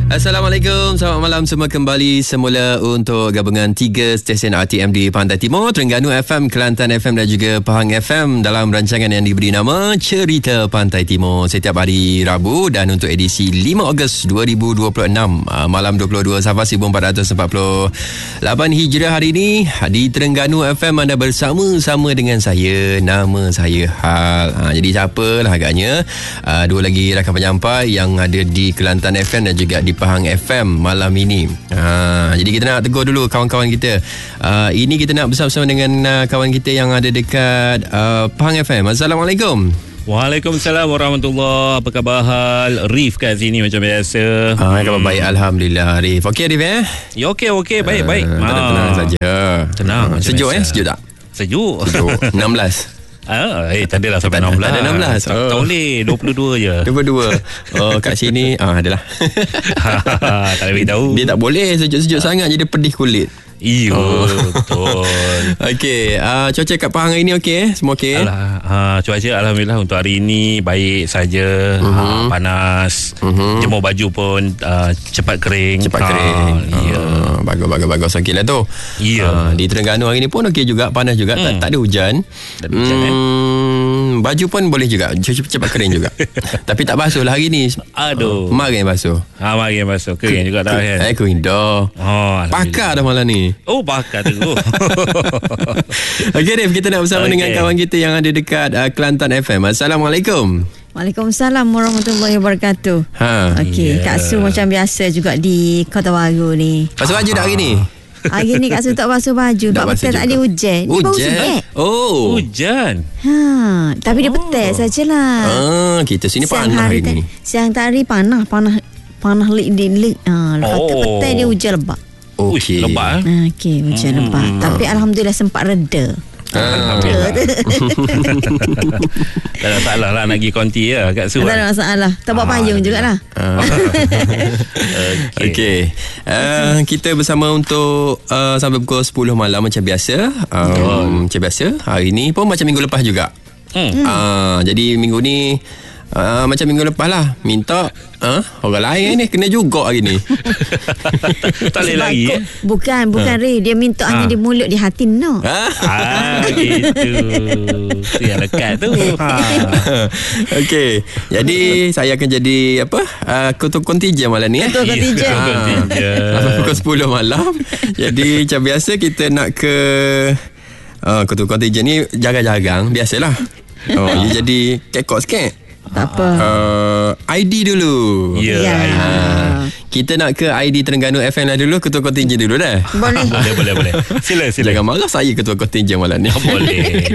Assalamualaikum, selamat malam semua, kembali semula untuk gabungan 3 stesen RTM di Pantai Timur, Terengganu FM, Kelantan FM dan juga Pahang FM dalam rancangan yang diberi nama Cerita Pantai Timur setiap hari Rabu, dan untuk edisi 5 Ogos 2026 malam 22 Safar 1448 Hijrah hari ini di Terengganu FM anda bersama-sama dengan saya, nama saya Hal. Jadi siapalah agaknya dua lagi rakan penyampai yang ada di Kelantan FM dan juga di Pahang FM malam ini. Jadi kita nak tegur dulu kawan-kawan kita. Ini kita nak bersama-sama dengan kawan kita yang ada dekat Pahang FM. Assalamualaikum. Waalaikumsalam warahmatullahi. Apa khabar Hal? Rif kat sini macam biasa. Khabar baik, Alhamdulillah. Rif, okey Rif Ya okey, baik. Tenang saja. Tenang. Sejuk Sejuk tak? Sejuk. 16. Tak adalah sampai 16. Tak ada 16. Tak boleh, 22 je. 22. Kat sini adalah. Tak boleh tahu. Dia tak boleh sejuk-sejuk sangat, jadi pedih kulit. Iya, betul. Okey, cuaca kat Pahang hari ni okey? Semua okey? Cuaca Alhamdulillah untuk hari ni baik saja. Panas. Jemur baju pun cepat kering. Ya. Bagus. Okey lah tu. Ya. Di Terengganu hari ni pun okey juga, panas juga. Tak ada hujan. Tak ada hujan, baju pun boleh juga, cepat kering juga. Tapi tak basuh lah hari ni. Aduh. Marin basuh. Marin basuh. Kering juga dah kan. Kering dah. Pakar dah malam ni. Bakar tu. Okey Rif, kita nak bersama dengan kawan kita yang ada dekat Kelantan FM. Assalamualaikum. Waalaikumsalam warahmatullahi wabarakatuh. Okey, Kak Su macam biasa juga di Kota Baru ni. Basuh baju dah hari ni? Hari ni Kak Su tak basuh baju sebab petai tak ada hujan. Hujan? Hujan. Tapi dia petai sajalah. Kita sini panas hari ni. Siang tadi panas lik. Lepas tu petai dia hujan lebat. Okey. Lebat Okey, hujan lebat. Tapi alhamdulillah sempat reda. Alhamdulillah. Tak ada masalah lah nak pergi konti ya Kak Su. Tak ada masalah. Tak buat payung jugalah. Okey. Kita bersama untuk sampai pukul 10 malam macam biasa. Macam biasa. Hari ni pun macam minggu lepas juga. Jadi minggu ni macam minggu lepas lah, minta orang lain ni kena juga hari ni. Tak boleh lagi Bukan Ray. Dia minta hanya di mulut, di hati no. Gitu. Tu yang lekat tu. Okey. Jadi saya akan jadi ketua kontijen malam ni. Ketua kontijen. Pukul 10 malam. Jadi macam biasa kita nak ke ketua kontijen ni jarang-jarang, biasalah. You jadi kekok sikit. Tak apa. ID dulu. Ya. Kita nak ke ID Terengganu FM lah dulu. Ketua kontijen dulu dah. Boleh. Boleh. Sila. Jangan marah saya ketua kontijen malam ni. Boleh.